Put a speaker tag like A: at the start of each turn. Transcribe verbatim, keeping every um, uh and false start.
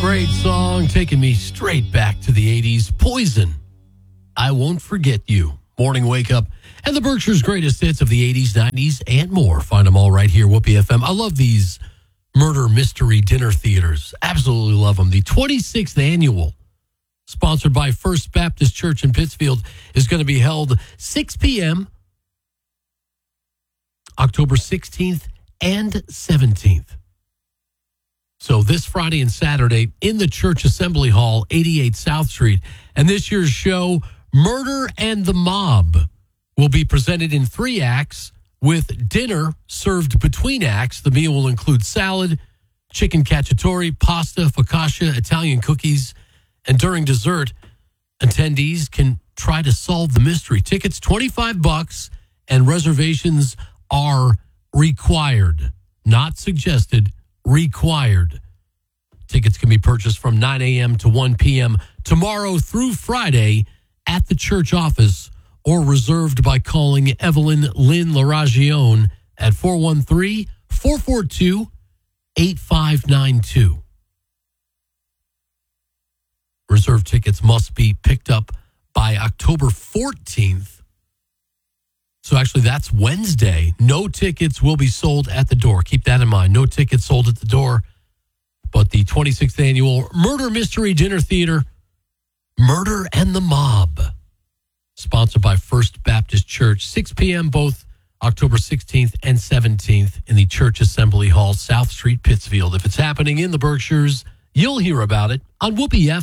A: Great song, taking me straight back to the eighties. Poison, I Won't Forget You. Morning Wake Up and the Berkshire's greatest hits of the eighties, nineties, and more. Find them all right here, Whoopee F M. I love these murder mystery dinner theaters. Absolutely love them. The twenty-sixth annual, sponsored by First Baptist Church in Pittsfield, is going to be held six p.m. October sixteenth and seventeenth. So this Friday and Saturday in the Church Assembly Hall, eighty-eight South Street. And this year's show, Murder and the Mob, will be presented in three acts with dinner served between acts. The meal will include salad, chicken cacciatore, pasta, focaccia, Italian cookies. And during dessert, attendees can try to solve the mystery. Tickets, twenty-five bucks, and reservations are required, not suggested. Required. Tickets can be purchased from nine a.m. to one p.m. tomorrow through Friday at the church office or reserved by calling Evelyn Lynn Laragione at four one three, four four two, eight five nine two. Reserved tickets must be picked up by October fourteenth. So actually, that's Wednesday. No tickets will be sold at the door. Keep that in mind. No tickets sold at the door. But the twenty-sixth annual Murder Mystery Dinner Theater, Murder and the Mob, sponsored by First Baptist Church, six p.m. both October sixteenth and seventeenth in the Church Assembly Hall, South Street, Pittsfield. If it's happening in the Berkshires, you'll hear about it on Whoopee F M.